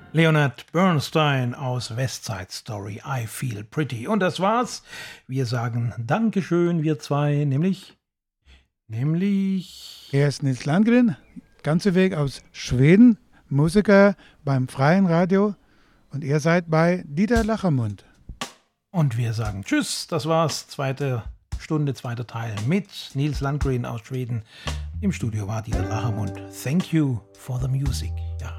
Leonard Bernstein aus West Side Story, I Feel Pretty. Und das war's. Wir sagen Dankeschön, wir zwei, nämlich... Er ist Nils Landgren, ganze Weg aus Schweden, Musiker beim Freien Radio. Und ihr seid bei Dieter Lachermund. Und wir sagen Tschüss, das war's. Zweite Stunde, zweiter Teil mit Nils Landgren aus Schweden. Im Studio war Dieter Lachermund. Thank you for the music. Ja.